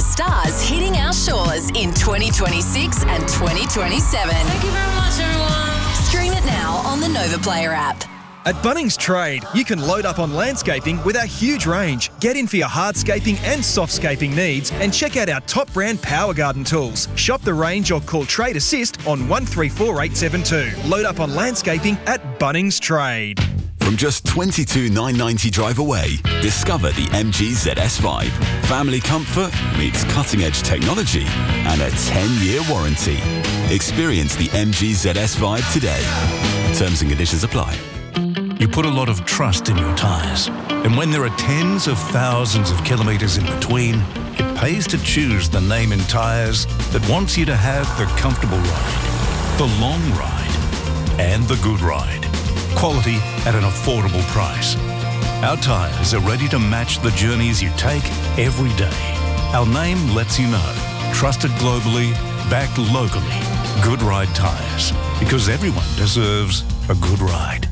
stars hitting our shores in 2026 and 2027. Thank you very much, everyone. Stream it now on the Nova Player app. At Bunnings Trade, you can load up on landscaping with our huge range. Get in for your hardscaping and softscaping needs and check out our top brand Power Garden tools. Shop the range or call Trade Assist on 134872. Load up on landscaping at Bunnings Trade. From just $22,990 drive away, discover the MG ZS Vibe. Family comfort meets cutting-edge technology and a 10-year warranty. Experience the MG ZS Vibe today. Terms and conditions apply. You put a lot of trust in your tyres. And when there are tens of thousands of kilometres in between, it pays to choose the name in tyres that wants you to have the comfortable ride, the long ride, and the good ride. Quality at an affordable price. Our tyres are ready to match the journeys you take every day. Our name lets you know. Trusted globally, backed locally. Good Ride Tyres. Because everyone deserves a good ride.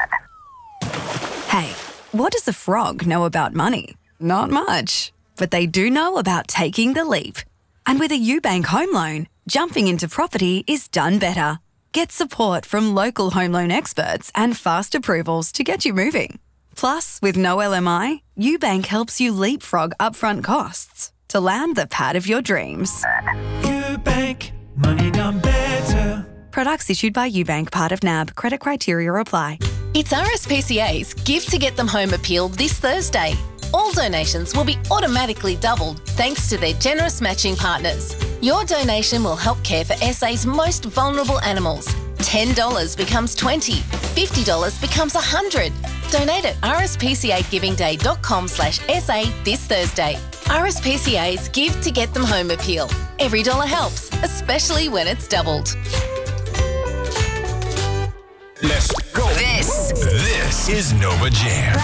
Hey, what does a frog know about money? Not much. But they do know about taking the leap. And with a UBank home loan, jumping into property is done better. Get support from local home loan experts and fast approvals to get you moving. Plus, with no LMI, UBank helps you leapfrog upfront costs to land the pad of your dreams. UBank, money done better. Products issued by UBank, part of NAB. Credit criteria apply. It's RSPCA's Give to Get Them Home appeal this Thursday. All donations will be automatically doubled thanks to their generous matching partners. Your donation will help care for SA's most vulnerable animals. $10 becomes $20, $50 becomes $100. Donate at rspcagivingday.com/SA this Thursday. RSPCA's Give to Get Them Home appeal. Every dollar helps, especially when it's doubled. Let's go. This is Nova Jam.